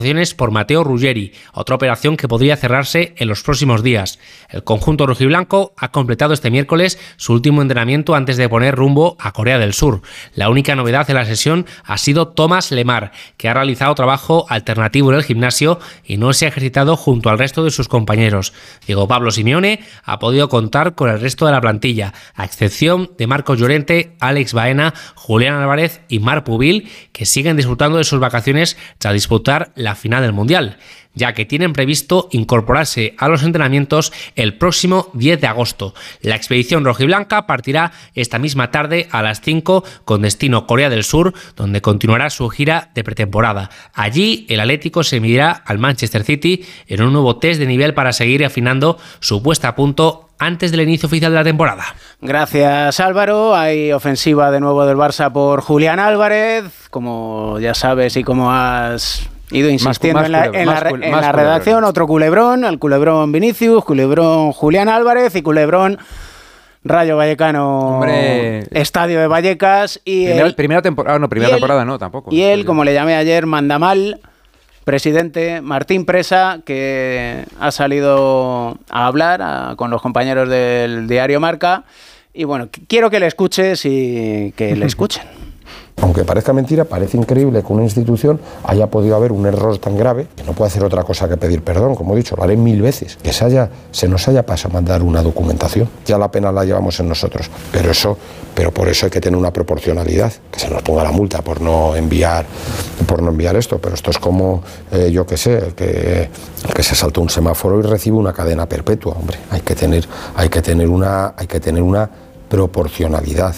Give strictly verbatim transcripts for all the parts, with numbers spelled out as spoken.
por Matteo Ruggeri, otra operación que podría cerrarse en los próximos días. El conjunto rojiblanco ha completado este miércoles su último entrenamiento antes de poner rumbo a Corea del Sur. La única novedad en la sesión ha sido Thomas Lemar, que ha realizado trabajo alternativo en el gimnasio y no se ha ejercitado junto al resto de sus compañeros. Diego Pablo Simeone ha podido contar con el resto de la plantilla, a excepción de Marcos Llorente, Alex Baena, Julián Álvarez y Marc Pubil, que siguen disfrutando de sus vacaciones tras disputar la final del Mundial, ya que tienen previsto incorporarse a los entrenamientos el próximo diez de agosto. La expedición rojiblanca partirá esta misma tarde a las cinco con destino Corea del Sur, donde continuará su gira de pretemporada. Allí el Atlético se medirá al Manchester City en un nuevo test de nivel para seguir afinando su puesta a punto antes del inicio oficial de la temporada. Gracias, Álvaro. Hay ofensiva de nuevo del Barça por Julián Álvarez, como ya sabes y como has ido insistiendo más, más en la, en la, cule, en la redacción, culebrón. Otro culebrón, el culebrón Vinicius, culebrón Julián Álvarez y culebrón Rayo Vallecano, Hombre. Estadio de Vallecas. Y primera, el, primera temporada, no, primera y temporada él, no, tampoco. Y él, como le llamé ayer, Mandamal, presidente Martín Presa, que ha salido a hablar a, con los compañeros del diario Marca. Y bueno, quiero que le escuches y que le escuchen. Aunque parezca mentira, parece increíble que una institución haya podido haber un error tan grave que no puede hacer otra cosa que pedir perdón, como he dicho, lo haré mil veces, que se, haya, se nos haya pasado mandar una documentación. Ya la pena la llevamos en nosotros, pero eso, pero por eso hay que tener una proporcionalidad, que se nos ponga la multa por no enviar, por no enviar esto, pero esto es como, eh, yo qué sé, el que, el que se saltó un semáforo y recibe una cadena perpetua, hombre, hay que tener, hay que tener una, hay que tener una proporcionalidad.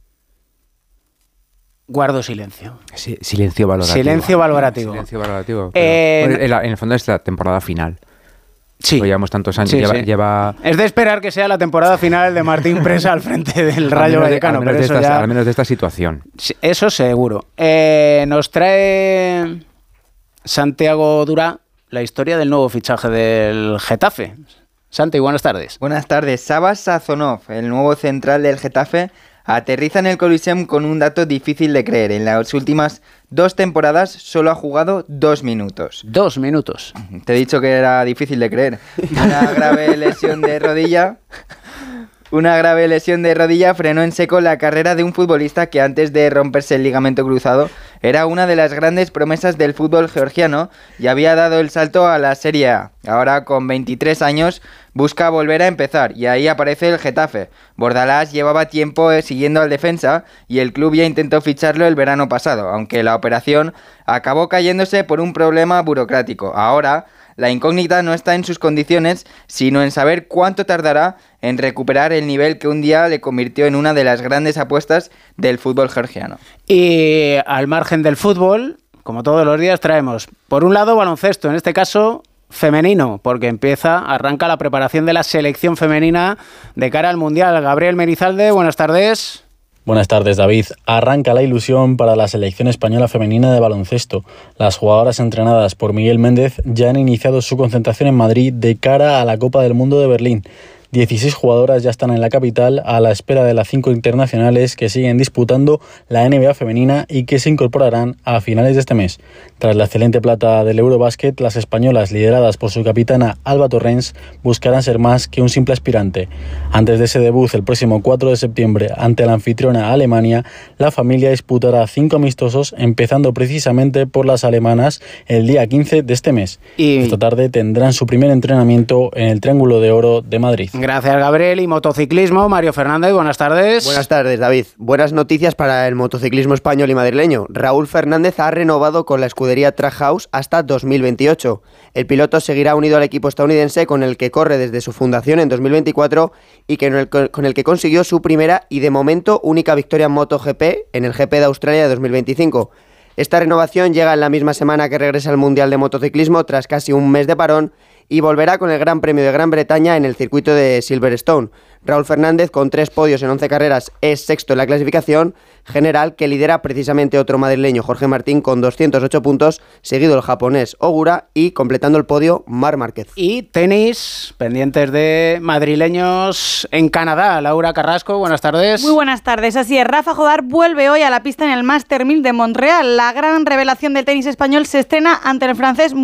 Guardo silencio. Sí, silencio valorativo. Silencio valorativo. Silencio valorativo. Eh, bueno, en, la, en el fondo es la temporada final. Sí. Pues llevamos tantos años. Sí, lleva, sí. lleva... Es de esperar que sea la temporada final de Martín Presa al frente del Rayo Vallecano. Al menos, pero de, eso esta, ya... al menos de esta situación. Eso seguro. Eh, nos trae Santiago Durá la historia del nuevo fichaje del Getafe. Santi, buenas tardes. Buenas tardes. Sava Sazonov, el nuevo central del Getafe, aterriza en el Coliseum con un dato difícil de creer. En las últimas dos temporadas solo ha jugado dos minutos. Dos minutos. Te he dicho que era difícil de creer. Una grave lesión de rodilla... Una grave lesión de rodilla frenó en seco la carrera de un futbolista que antes de romperse el ligamento cruzado era una de las grandes promesas del fútbol georgiano y había dado el salto a la Serie A. Ahora, con veintitrés años, busca volver a empezar y ahí aparece el Getafe. Bordalás llevaba tiempo siguiendo al defensa y el club ya intentó ficharlo el verano pasado, aunque la operación acabó cayéndose por un problema burocrático. Ahora, la incógnita no está en sus condiciones, sino en saber cuánto tardará en recuperar el nivel que un día le convirtió en una de las grandes apuestas del fútbol georgiano. Y al margen del fútbol, como todos los días, traemos, por un lado, baloncesto, en este caso femenino, porque empieza, arranca la preparación de la selección femenina de cara al Mundial. Gabriel Menizalde, buenas tardes. Buenas tardes, David. Arranca la ilusión para la selección española femenina de baloncesto. Las jugadoras entrenadas por Miguel Méndez ya han iniciado su concentración en Madrid de cara a la Copa del Mundo de Berlín. dieciséis jugadoras ya están en la capital a la espera de las cinco internacionales que siguen disputando la N B A femenina y que se incorporarán a finales de este mes. Tras la excelente plata del Eurobásquet, las españolas, lideradas por su capitana Alba Torrens, buscarán ser más que un simple aspirante. Antes de ese debut, el próximo cuatro de septiembre, ante la anfitriona Alemania, la familia disputará cinco amistosos, empezando precisamente por las alemanas el día quince de este mes. Y esta tarde tendrán su primer entrenamiento en el Triángulo de Oro de Madrid. Gracias, Gabriel. Y motociclismo, Mario Fernández, buenas tardes. Buenas tardes, David. Buenas noticias para el motociclismo español y madrileño. Raúl Fernández ha renovado con la escudería Trackhouse hasta dos mil veintiocho. El piloto seguirá unido al equipo estadounidense con el que corre desde su fundación en dos mil veinticuatro y que con el que consiguió su primera y de momento única victoria en MotoGP en el G P de Australia de dos mil veinticinco. Esta renovación llega en la misma semana que regresa al Mundial de Motociclismo tras casi un mes de parón y volverá con el Gran Premio de Gran Bretaña en el circuito de Silverstone. Raúl Fernández, con tres podios en once carreras, es sexto en la clasificación general, que lidera precisamente otro madrileño, Jorge Martín, con doscientos ocho puntos, seguido el japonés Ogura y completando el podio Marc Márquez. Y tenis, pendientes de madrileños en Canadá. Laura Carrasco, buenas tardes. Muy buenas tardes. Así es, Rafa Jodar vuelve hoy a la pista en el Master mil de Montreal. La gran revelación del tenis español se estrena ante el francés